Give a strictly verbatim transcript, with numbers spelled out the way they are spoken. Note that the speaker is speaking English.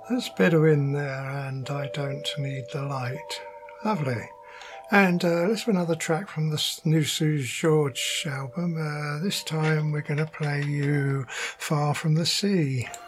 There's a bit of wind there, and I don't need the light. Lovely. And uh, let's have another track from the new Sue George album. Uh, this time we're going to play you Far From the Sea.